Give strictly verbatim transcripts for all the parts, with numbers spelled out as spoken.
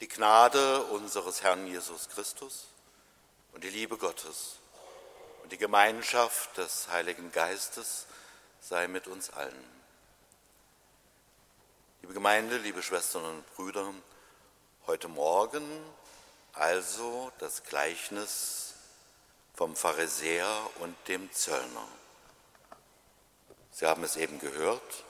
Die Gnade unseres Herrn Jesus Christus und die Liebe Gottes und die Gemeinschaft des Heiligen Geistes sei mit uns allen. Liebe Gemeinde, liebe Schwestern und Brüder, heute Morgen also das Gleichnis vom Pharisäer und dem Zöllner. Sie haben es eben gehört.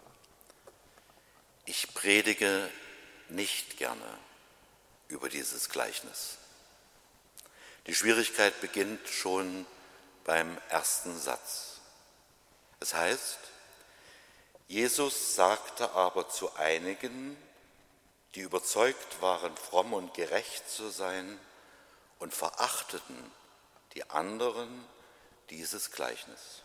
Ich predige nicht gerne über dieses Gleichnis. Die Schwierigkeit beginnt schon beim ersten Satz. Es heißt, Jesus sagte aber zu einigen, die überzeugt waren, fromm und gerecht zu sein und verachteten die anderen dieses Gleichnis.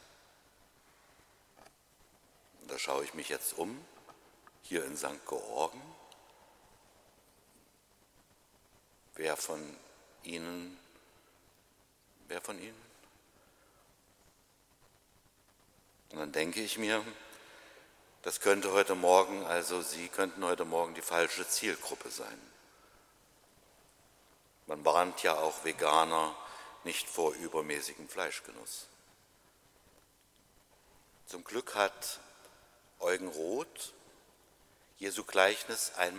Und da schaue ich mich jetzt um, hier in Sankt Georgen. Wer von Ihnen, wer von Ihnen? Und dann denke ich mir, das könnte heute Morgen, also Sie könnten heute Morgen die falsche Zielgruppe sein. Man warnt ja auch Veganer nicht vor übermäßigem Fleischgenuss. Zum Glück hat Eugen Roth Jesu Gleichnis einmal